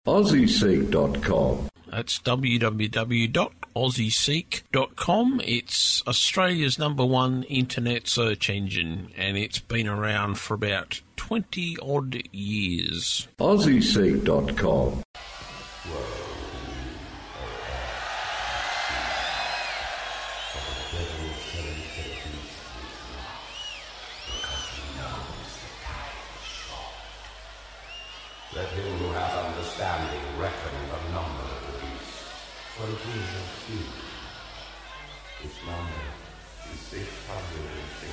AussieSeek.com. That's www.aussieseek.com. It's Australia's #1 internet search engine, and it's been around for about 20-odd years. AussieSeek.com. Let him who has understanding reckon the number of the beast, for it is a few. Its number is 666.